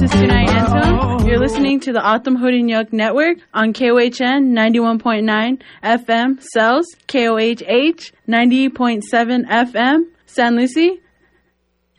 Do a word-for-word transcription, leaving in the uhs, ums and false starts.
This is Tunai Anton. You're listening to the Autumn Hood and Yoke Network on K O H N ninety-one point nine F M Cells, K O H H ninety point seven F M San Lucie,